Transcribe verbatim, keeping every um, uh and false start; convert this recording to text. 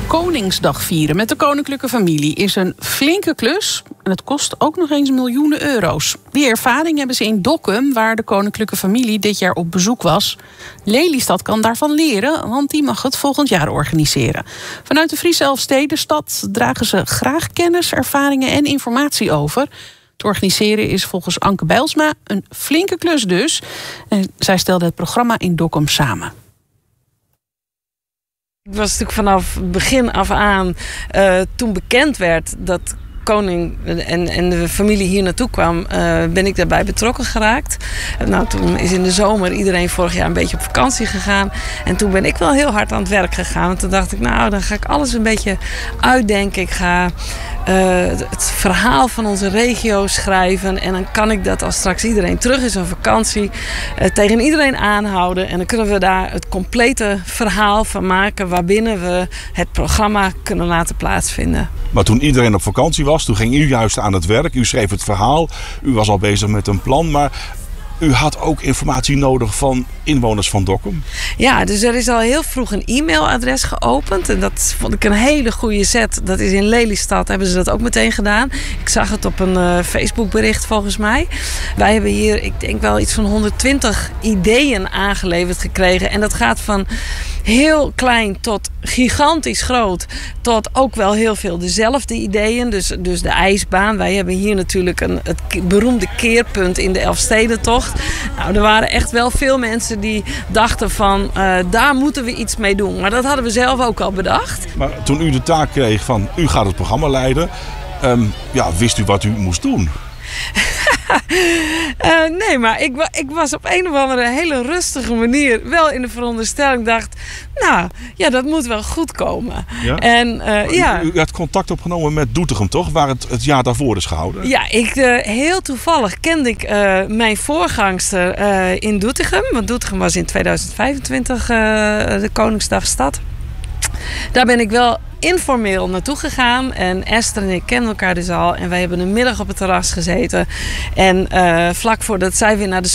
Koningsdag vieren met de koninklijke familie is een flinke klus. En het kost ook nog eens miljoenen euro's. Die ervaring hebben ze in Dokkum, waar de koninklijke familie dit jaar op bezoek was. Lelystad kan daarvan leren, want die mag het volgend jaar organiseren. Vanuit de Friese Elfstedenstad dragen ze graag kennis, ervaringen en informatie over. Het organiseren is volgens Anke Bijlsma een flinke klus dus. En zij stelde het programma in Dokkum samen. Ik was natuurlijk vanaf het begin af aan, uh, toen bekend werd dat koning en, en de familie hier naartoe kwam, uh, ben ik daarbij betrokken geraakt. Nou, toen is in de zomer iedereen vorig jaar een beetje op vakantie gegaan. En toen ben ik wel heel hard aan het werk gegaan. Want toen dacht ik, nou, dan ga ik alles een beetje uitdenken. Ik ga uh, het verhaal van onze regio schrijven. En dan kan ik dat als straks iedereen terug is van vakantie uh, tegen iedereen aanhouden. En dan kunnen we daar het complete verhaal van maken waarbinnen we het programma kunnen laten plaatsvinden. Maar toen iedereen op vakantie was, toen ging u juist aan het werk. U schreef het verhaal. U was al bezig met een plan. Maar u had ook informatie nodig van inwoners van Dokkum. Ja, dus er is al heel vroeg een e-mailadres geopend. En dat vond ik een hele goede zet. Dat is in Lelystad, hebben ze dat ook meteen gedaan. Ik zag het op een uh, Facebookbericht volgens mij. Wij hebben hier, ik denk wel iets van honderdtwintig ideeën aangeleverd gekregen. En dat gaat van heel klein tot gigantisch groot. Tot ook wel heel veel dezelfde ideeën. Dus, dus de ijsbaan. Wij hebben hier natuurlijk een, het beroemde keerpunt in de Elfstedentocht. Nou, er waren echt wel veel mensen die dachten van uh, daar moeten we iets mee doen. Maar dat hadden we zelf ook al bedacht. Maar toen u de taak kreeg van u gaat het programma leiden, um, ja, wist u wat u moest doen? uh, nee, maar ik, ik was op een of andere hele rustige manier wel in de veronderstelling. Dacht, nou, ja, dat moet wel goed komen. Ja? En, uh, ja. U, u had contact opgenomen met Doetinchem, toch? Waar het, het jaar daarvoor is gehouden. Ja, ik, uh, heel toevallig kende ik uh, mijn voorgangster uh, in Doetinchem. Want Doetinchem was in tweeduizend vijfentwintig uh, de Koningsdagstad. Daar ben ik wel informeel naartoe gegaan. En Esther en ik kennen elkaar dus al. En wij hebben een middag op het terras gezeten. En uh, vlak voordat zij weer naar de